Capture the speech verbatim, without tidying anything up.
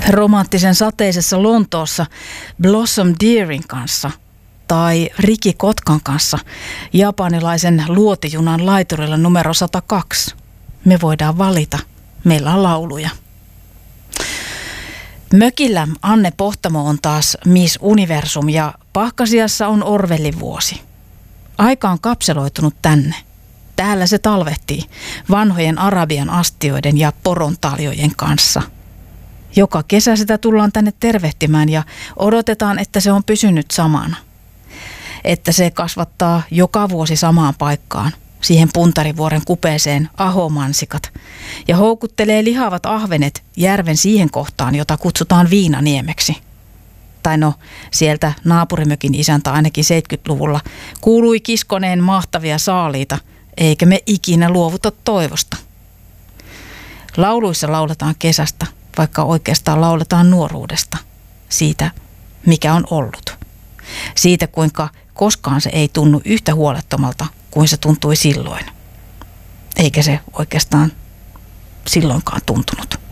romanttisen sateisessa Lontoossa Blossom Deerin kanssa tai Riki Kotkan kanssa japanilaisen luotijunan laiturilla numero sata kaksi. Me voidaan valita. Meillä on lauluja. Mökillä Anne Pohtamo on taas Miss Universum ja Pahkasiassa on Orwellin vuosi. Aika on kapseloitunut tänne. Täällä se talvehtii vanhojen Arabian astioiden ja porontaljojen kanssa. Joka kesä sitä tullaan tänne tervehtimään ja odotetaan, että se on pysynyt samana. Että se kasvattaa joka vuosi samaan paikkaan, siihen Puntarivuoren kupeeseen ahomansikat, ja houkuttelee lihavat ahvenet järven siihen kohtaan, jota kutsutaan Viinaniemeksi. Tai no, sieltä naapurimökin isäntä ainakin seitsemänkymmentäluvulla kuului kiskoneen mahtavia saaliita, eikä me ikinä luovuta toivosta. Lauluissa lauletaan kesästä, vaikka oikeastaan lauletaan nuoruudesta, siitä mikä on ollut. Siitä kuinka koskaan se ei tunnu yhtä huolettomalta kuin se tuntui silloin. Eikä se oikeastaan silloinkaan tuntunut.